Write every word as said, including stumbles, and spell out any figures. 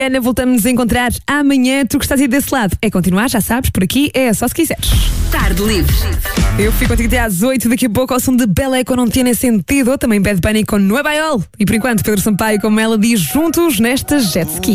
Ana, voltamos a encontrar amanhã. Tu que estás aí desse lado, é continuar, já sabes, por aqui é só se quiseres. Tarde Livre. Eu fico contigo até às oito, daqui a pouco ao som de Beleco Não Tiene Sentido, também Bad Bunny com Nueva York. E por enquanto, Pedro Sampaio com Melody juntos nesta jet ski.